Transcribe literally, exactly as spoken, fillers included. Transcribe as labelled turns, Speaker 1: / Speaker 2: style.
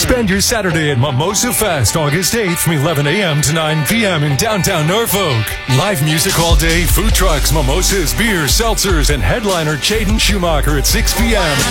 Speaker 1: Spend your Saturday at Mimosa Fest, August eighth from eleven a.m. to nine p.m. in downtown Norfolk. Live music all day, food trucks, mimosas, beers, seltzers, and headliner Chaden Schumacher at six p.m.